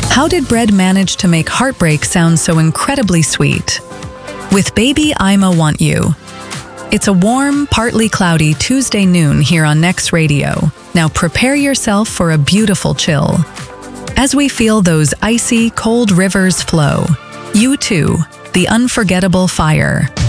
How did bread manage to make heartbreak sound so incredibly sweet? With Baby I'ma Want You. It's a warm, partly cloudy Tuesday noon here on Next Radio. Now prepare yourself for a beautiful chill. As we feel those icy, cold rivers flow, U2, the unforgettable fire.